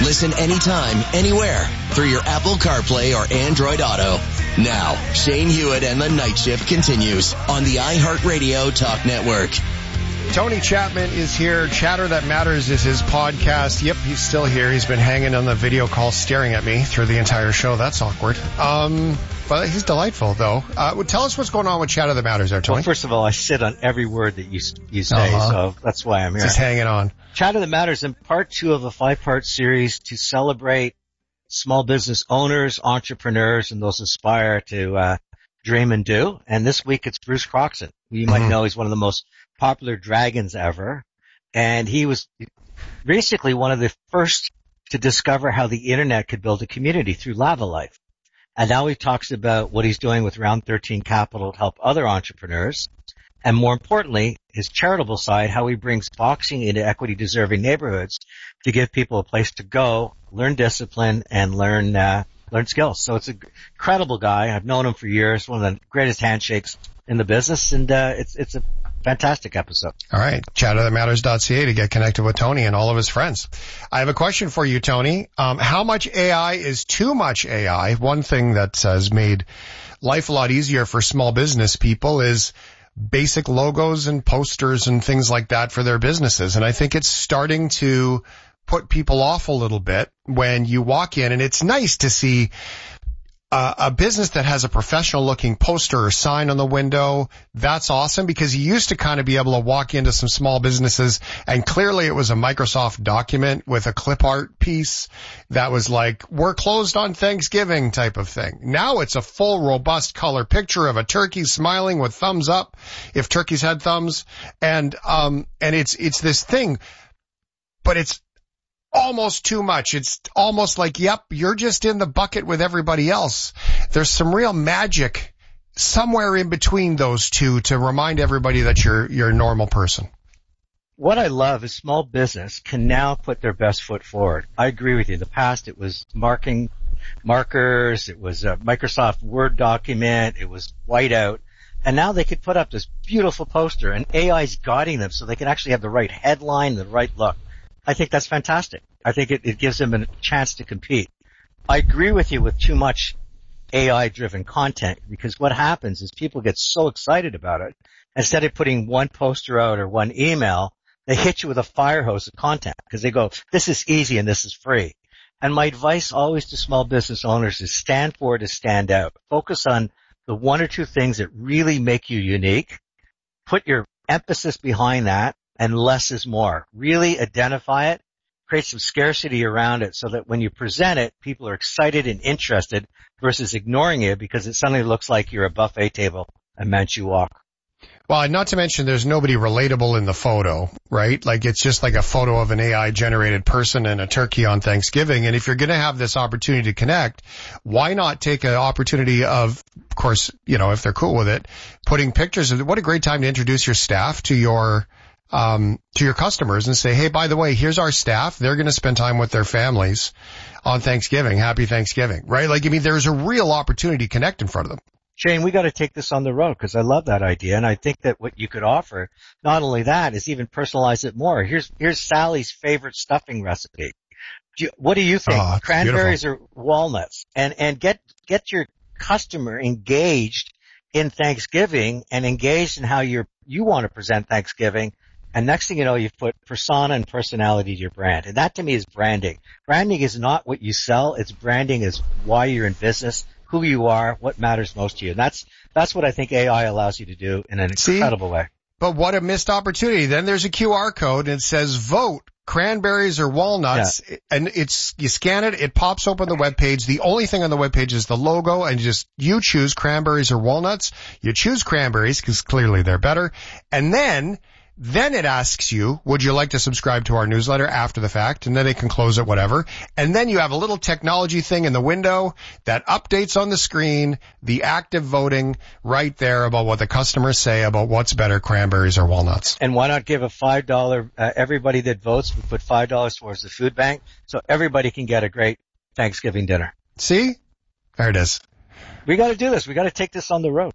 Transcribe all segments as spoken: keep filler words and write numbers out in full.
Listen anytime, anywhere through your Apple CarPlay or Android Auto. Now, Shane Hewitt and the Night Shift continues on the iHeartRadio Talk Network. Tony Chapman is here. Chatter That Matters is his podcast. Yep, he's still here. He's been hanging on the video call staring at me through the entire show. That's awkward. Um, but he's delightful, though. Uh, well, tell us what's going on with Chatter That Matters there, Tony. Well, first of all, I sit on every word that you you say, uh-huh. so that's why I'm here. Just hanging on. Chatter That Matters in part two of a five-part series to celebrate small business owners, entrepreneurs, and those aspire to uh dream and do. And this week it's Bruce Croxon. You might mm-hmm. know he's one of the most popular dragons ever. And he was basically one of the first to discover how the internet could build a community through Lava Life. And now he talks about what he's doing with Round thirteen Capital to help other entrepreneurs. And more importantly, his charitable side, how he brings boxing into equity-deserving neighborhoods to give people a place to go, learn discipline, and learn uh, learn skills. So it's an incredible guy. I've known him for years, one of the greatest handshakes in the business, and uh, it's it's a fantastic episode. All right, chatter that matters dot c a to get connected with Tony and all of his friends. I have a question for you, Tony. Um, how much A I is too much A I? One thing that has made life a lot easier for small business people is basic logos and posters and things like that for their businesses. And I think it's starting to put people off a little bit when you walk in, and it's nice to see uh, a business that has a professional looking poster or sign on the window. That's awesome, because you used to kind of be able to walk into some small businesses and clearly it was a Microsoft document with a clip art piece that was like, we're closed on Thanksgiving type of thing. Now it's a full robust color picture of a turkey smiling with thumbs up if turkeys had thumbs. And, um, and it's, it's this thing, but it's almost too much. It's almost like, yep, you're just in the bucket with everybody else. There's some real magic somewhere in between those two to remind everybody that you're you're a normal person. What I love is small business can now put their best foot forward. I agree with you. In the past, it was marking markers, it was a Microsoft Word document, it was whiteout, and now they could put up this beautiful poster, and A I's guiding them so they can actually have the right headline, the right look. I think that's fantastic. I think it, it gives them a chance to compete. I agree with you with too much A I-driven content, because what happens is people get so excited about it. Instead of putting one poster out or one email, they hit you with a fire hose of content because they go, this is easy and this is free. And my advice always to small business owners is stand for it, to stand out. Focus on the one or two things that really make you unique. Put your emphasis behind that. And less is more. Really identify it, create some scarcity around it so that when you present it, people are excited and interested versus ignoring it because it suddenly looks like you're a buffet table and meant you walk. Well, not to mention there's nobody relatable in the photo, right? Like it's just like a photo of an A I-generated person and a turkey on Thanksgiving. And if you're going to have this opportunity to connect, why not take an opportunity of, of course, you know, if they're cool with it, putting pictures of it. What a great time to introduce your staff to your um to your customers and say, hey, by the way, here's our staff. They're going to spend time with their families on Thanksgiving. Happy Thanksgiving, right? Like, I mean, there's a real opportunity to connect in front of them. Shane, we got to take this on the road because I love that idea. And I think that what you could offer, not only that, is even personalize it more. Here's, here's Sally's favorite stuffing recipe. Do you, what do you think? Oh, Cranberries beautiful. or walnuts? And, and get, get your customer engaged in Thanksgiving and engaged in how you're, you want to present Thanksgiving. And next thing you know, you've put persona and personality to your brand. And that to me is branding. Branding is not what you sell. It's branding is why you're in business, who you are, what matters most to you. And that's, that's what I think A I allows you to do in an See? incredible way. But what a missed opportunity. Then there's a Q R code and it says vote cranberries or walnuts. Yeah. And it's, you scan it, it pops open the webpage. The only thing on the webpage is the logo, and just, you choose cranberries or walnuts. You choose cranberries because clearly they're better. And then, Then it asks you, would you like to subscribe to our newsletter after the fact? And then they can close it, whatever. And then you have a little technology thing in the window that updates on the screen, the active voting right there about what the customers say about what's better, cranberries or walnuts. And why not give a five dollars, uh, everybody that votes, we put five dollars towards the food bank so everybody can get a great Thanksgiving dinner. See? There it is. We got to do this. We got to take this on the road.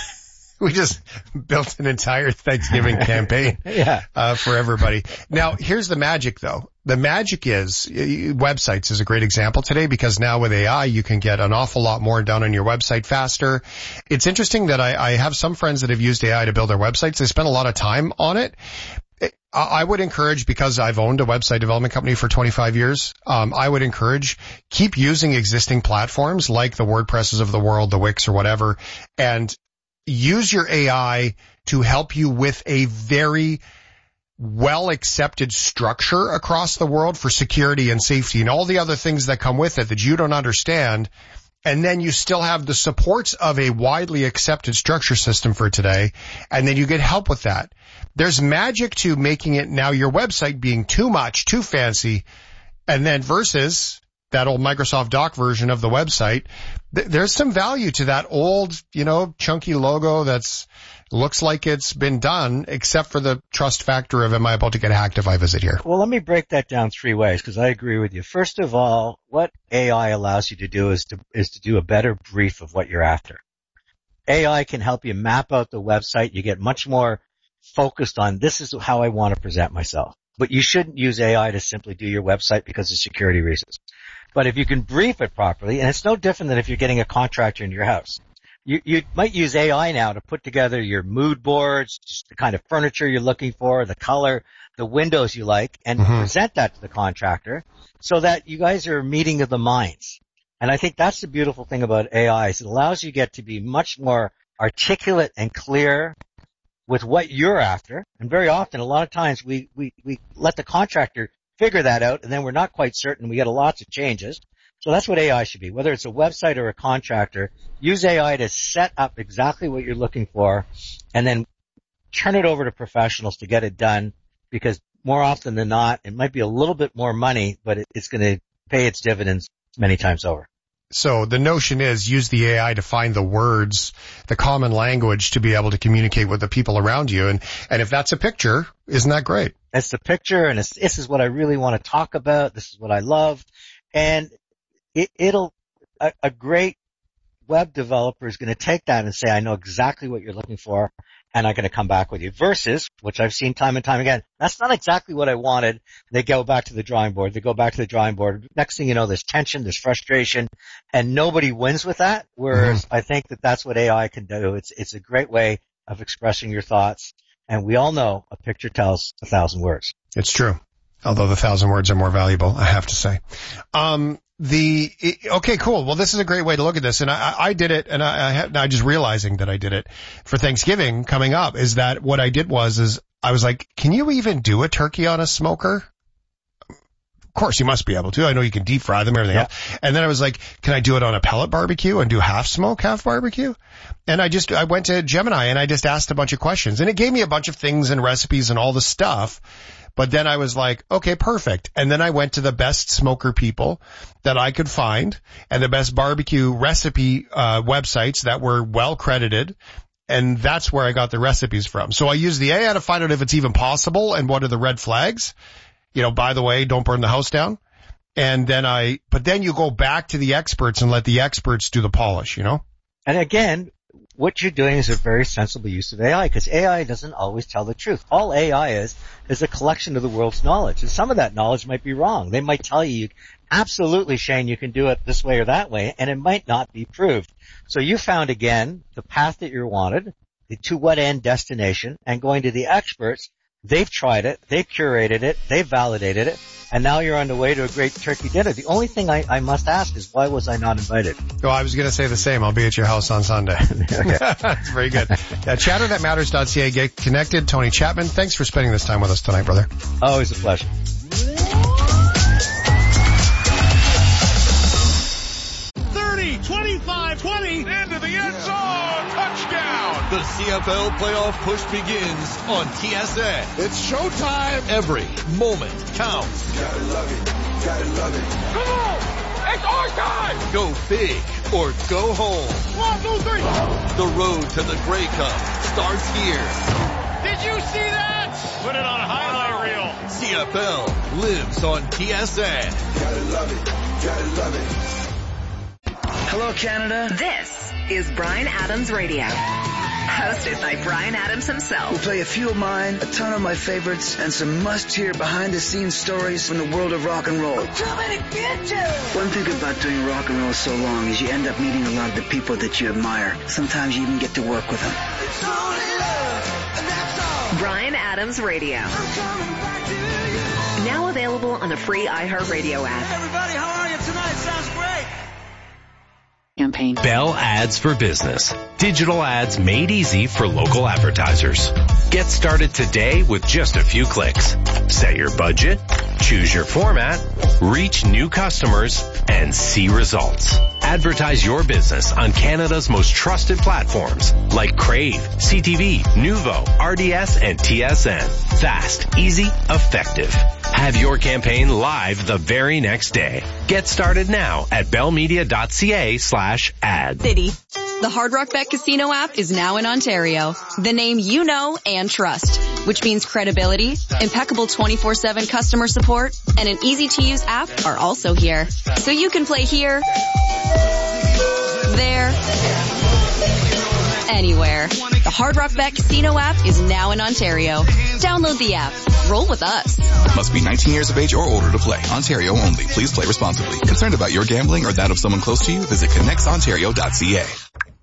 We just built an entire Thanksgiving campaign yeah. uh, for everybody. Now, here's the magic, though. the magic is, websites is a great example today, because now with A I, you can get an awful lot more done on your website faster. It's interesting that I, I have some friends that have used A I to build their websites. They spend a lot of time on it. I would encourage, because I've owned a website development company for twenty-five years, um, I would encourage keep using existing platforms like the WordPresses of the world, the Wix or whatever, and use your A I to help you with a very well accepted structure across the world for security and safety and all the other things that come with it that you don't understand. And then you still have the supports of a widely accepted structure system for today. And then you get help with that. There's magic to making it now your website being too much, too fancy. And then versus that old Microsoft Doc version of the website, th- there's some value to that old, you know, chunky logo that's looks like it's been done, except for the trust factor of, am I about to get hacked if I visit here? Well, let me break that down three ways, because I agree with you. First of all, what A I allows you to do is to, is to do a better brief of what you're after. A I can help you map out the website. You get much more focused on, this is how I want to present myself. But you shouldn't use A I to simply do your website because of security reasons. But if you can brief it properly, and it's no different than if you're getting a contractor in your house. You, you might use A I now to put together your mood boards, just the kind of furniture you're looking for, the color, the windows you like, and mm-hmm. present that to the contractor so that you guys are a meeting of the minds. And I think that's the beautiful thing about A I is it allows you get to be much more articulate and clear with what you're after. And very often, a lot of times we, we, we let the contractor figure that out, and then we're not quite certain. We get lots of changes. So that's what A I should be. Whether it's a website or a contractor, use A I to set up exactly what you're looking for and then turn it over to professionals to get it done, because more often than not, it might be a little bit more money, but it, it's going to pay its dividends many times over. So the notion is use the A I to find the words, the common language to be able to communicate with the people around you. And, and if that's a picture, isn't that great? It's the picture, and it's, this is what I really want to talk about. This is what I love. And It, it'll, a, a great web developer is going to take that and say, I know exactly what you're looking for, and I'm going to come back with you. Versus, which I've seen time and time again, that's not exactly what I wanted. They go back to the drawing board. They go back to the drawing board. Next thing you know, there's tension, there's frustration, and nobody wins with that. Whereas mm-hmm. I think that that's what A I can do. It's, it's a great way of expressing your thoughts. And we all know a picture tells a thousand words. It's true. Although the thousand words are more valuable, I have to say. Um, The, okay, cool. Well, this is a great way to look at this. And I, I did it, and I, I had, I just realizing that I did it for Thanksgiving coming up is that what I did was, is I was like, can you even do a turkey on a smoker? Of course, you must be able to. I know you can deep fry them and everything yeah. else. And then I was like, can I do it on a pellet barbecue and do half smoke, half barbecue? And I just, I went to Gemini and I just asked a bunch of questions, and it gave me a bunch of things and recipes and all the stuff. But then I was like, okay, perfect. And then I went to the best smoker people that I could find and the best barbecue recipe uh websites that were well credited. And that's where I got the recipes from. So I used the A I to find out if it's even possible and what are the red flags. You know, by the way, don't burn the house down. And then I, but then you go back to the experts and let the experts do the polish, you know? And again, what you're doing is a very sensible use of A I, because A I doesn't always tell the truth. All A I is, is a collection of the world's knowledge. And some of that knowledge might be wrong. They might tell you, absolutely, Shane, you can do it this way or that way, and it might not be proved. So you found, again, the path that you wanted, the to what end destination, and going to the experts. They've tried it, they've curated it, they've validated it, and now you're on the way to a great turkey dinner. The only thing I, I must ask is, why was I not invited? Well, I was going to say the same. I'll be at your house on Sunday. That's very good. Uh, chatter that matters dot c a. Get connected. Tony Chapman, thanks for spending this time with us tonight, brother. Always a pleasure. thirty, twenty-five, twenty, into the end zone, touchdown. The C F L playoff push begins on T S N. It's showtime. Every moment counts. Gotta love it. Gotta love it. Come on. It's our time. Go big or go home. One, two, three. The road to the Grey Cup starts here. Did you see that? Put it on a highlight reel. C F L lives on T S N. Gotta love it. Gotta love it. Hello, Canada. This is Bryan Adams Radio. Hosted by Bryan Adams himself. We'll play a few of mine, a ton of my favorites, and some must-hear behind-the-scenes stories from the world of rock and roll. I'm coming to get you! One thing about doing rock and roll so long is you end up meeting a lot of the people that you admire. Sometimes you even get to work with them. It's only love, and that's all. Bryan Adams Radio. I'm coming back to you. Now available on the free iHeartRadio app. Hey everybody, how are you tonight? Sounds great. Campaign. Bell Ads for Business. Digital ads made easy for local advertisers. Get started today with just a few clicks. Set your budget, choose your format, reach new customers, and see results. Advertise your business on Canada's most trusted platforms like Crave, C T V, Nuvo, R D S, and T S N. Fast, easy, effective. Have your campaign live the very next day. Get started now at bellmedia.ca slash ad. City. The Hard Rock Bet Casino app is now in Ontario. The name you know and trust, which means credibility, impeccable twenty-four seven customer support, and an easy-to-use app are also here. So you can play here, there, anywhere. The Hard Rock Bet Casino app is now in Ontario. Download the app. Roll with us. Must be nineteen years of age or older to play. Ontario only. Please play responsibly. Concerned about your gambling or that of someone close to you? Visit connects ontario dot c a.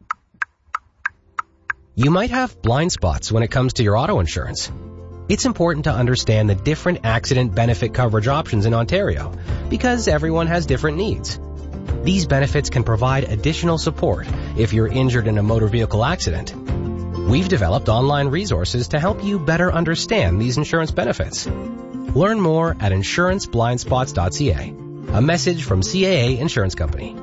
You might have blind spots when it comes to your auto insurance. It's important to understand the different accident benefit coverage options in Ontario because everyone has different needs. These benefits can provide additional support if you're injured in a motor vehicle accident. We've developed online resources to help you better understand these insurance benefits. Learn more at insurance blind spots dot c a. A message from C A A Insurance Company.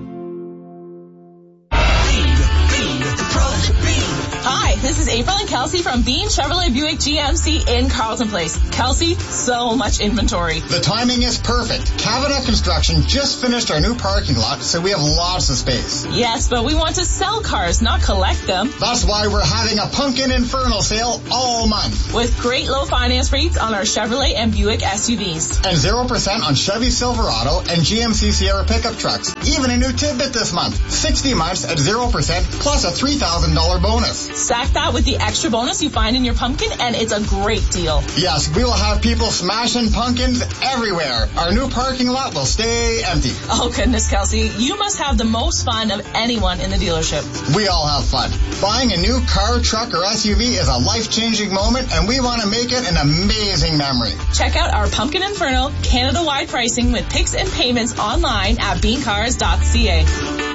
Hi, this is April and Kelsey from Bean Chevrolet Buick G M C in Carleton Place. Kelsey, so much inventory. The timing is perfect. Cabinet Construction just finished our new parking lot, so we have lots of space. Yes, but we want to sell cars, not collect them. That's why we're having a Pumpkin Inferno sale all month. With great low finance rates on our Chevrolet and Buick S U Vs. And zero percent on Chevy Silverado and G M C Sierra pickup trucks. Even a new tidbit this month. sixty months at zero percent plus a three thousand dollars bonus. Stack that with the extra bonus you find in your pumpkin, and it's a great deal. Yes, we will have people smashing pumpkins everywhere. Our new parking lot will stay empty. Oh, goodness, Kelsey. You must have the most fun of anyone in the dealership. We all have fun. Buying a new car, truck, or S U V is a life-changing moment, and we want to make it an amazing memory. Check out our Pumpkin Inferno Canada-wide pricing with picks and payments online at bean cars dot c a.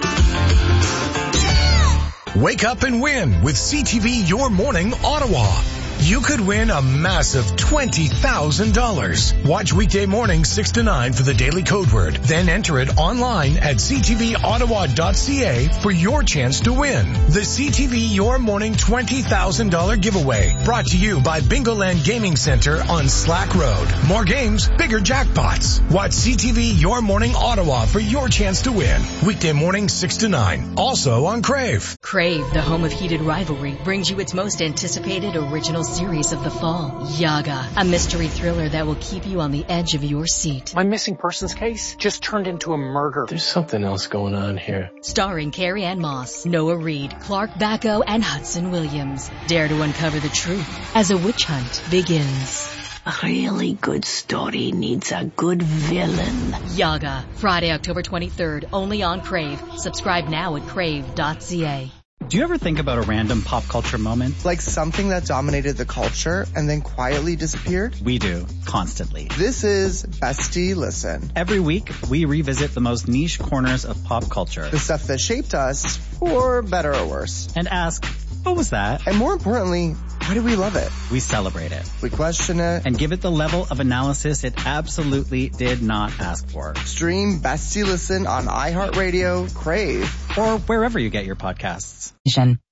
Wake up and win with C T V Your Morning Ottawa. You could win a massive twenty thousand dollars. Watch weekday morning six to nine for the daily code word. Then enter it online at c t v ottawa dot c a for your chance to win. The C T V Your Morning twenty thousand dollars giveaway. Brought to you by Bingoland Gaming Center on Slack Road. More games, bigger jackpots. Watch C T V Your Morning Ottawa for your chance to win. Weekday morning six to nine. Also on Crave. Crave, the home of heated rivalry, brings you its most anticipated original series of the fall, Yaga, a mystery thriller that will keep you on the edge of your seat. My missing persons case just turned into a murder. There's something else going on here. Starring Carrie Ann Moss, Noah Reid, Clark Bacco, and Hudson Williams. Dare to uncover the truth as a witch hunt begins. A really good story needs a good villain. Yaga, Friday, October twenty-third, only on Crave. Subscribe now at crave dot c a. Do you ever think about a random pop culture moment? Like something that dominated the culture and then quietly disappeared? We do, constantly. This is Bestie Listen. Every week, we revisit the most niche corners of pop culture. The stuff that shaped us, for better or worse. And ask, what was that? And more importantly, why do we love it? We celebrate it. We question it. And give it the level of analysis it absolutely did not ask for. Stream Bestie Listen on iHeartRadio, Crave, or wherever you get your podcasts.